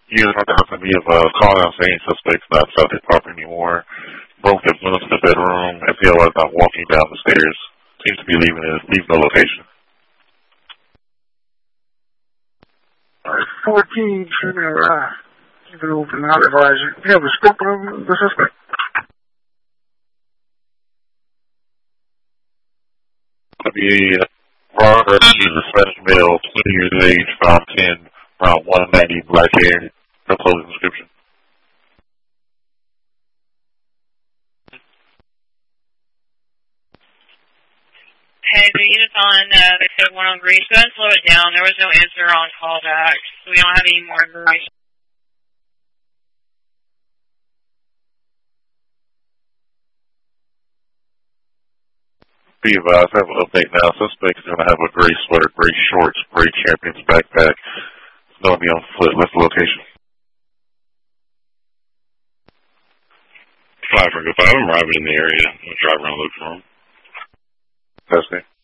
You guys are nothing. We have called out saying suspects not outside their property anymore. Both have went up to the bedroom. FPL is not walking down the stairs. Seems to be leaving the location. Alright, 14, keep it open, I'll advise you. You have a scope of the suspect? Be Ron Rusty, the Spanish male, 20 years of age, 5'10", around 190, black hair. No clothing description. Hey, the unit's on the code 1 on Greece. Go ahead and slow it down. There was no answer on callback, so we don't have any more information. Be advised, I have an update now. Suspect is going to have a gray sweater, gray shorts, gray Champions backpack. It's going to be on foot. Left the location. 5 for 5. I'm arriving in the area. I'm going to drive around and look for him. Testing.